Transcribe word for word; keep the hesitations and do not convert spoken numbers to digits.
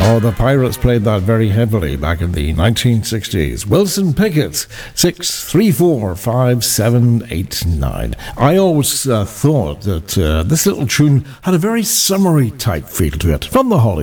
Oh, the Pirates played that very heavily back in the nineteen sixties. Wilson Pickett, six three four five seven eight nine. I always uh, thought that uh, this little tune had a very summery type feel to it from the Hollies.